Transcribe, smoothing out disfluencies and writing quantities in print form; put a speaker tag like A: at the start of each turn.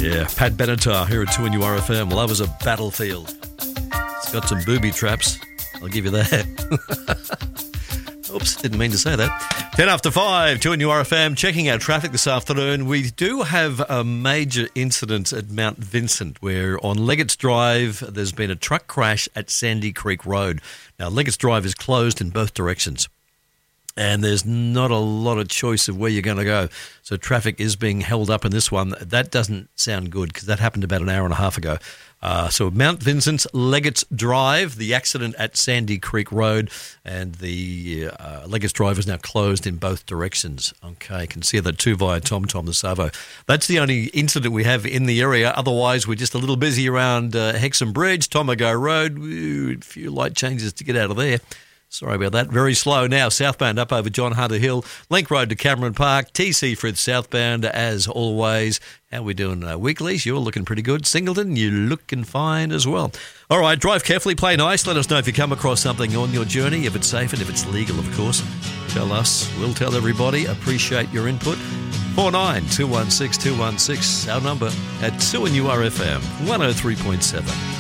A: Yeah, Pat Benatar here at 2NURFM. Love is a battlefield. It's got some booby traps. I'll give you that. Oops, didn't mean to say that. 10 after 5, 2NURFM. Checking our traffic this afternoon. We do have a major incident at Mount Vincent where on Leggett's Drive there's been a truck crash at Sandy Creek Road. Now, Leggett's Drive is closed in both directions, and there's not a lot of choice of where you're going to go. So traffic is being held up in this one. That doesn't sound good because that happened about an hour and a half ago. So Mount Vincent's Leggett's Drive, the accident at Sandy Creek Road, and the Leggett's Drive is now closed in both directions. Okay, can see that too via TomTom, the Savo. That's the only incident we have in the area. Otherwise, we're just a little busy around Hexham Bridge, Tomago Road. A few light changes to get out of there. Sorry about that. Very slow now. Southbound up over John Hunter Hill. Link Road to Cameron Park. TC Frith southbound as always. How we doing weeklies? You're looking pretty good. Singleton, you're looking fine as well. All right, drive carefully, play nice. Let us know if you come across something on your journey, if it's safe and if it's legal, of course. Tell us. We'll tell everybody. Appreciate your input. 49 216 216, our number at 2NURFM 103.7.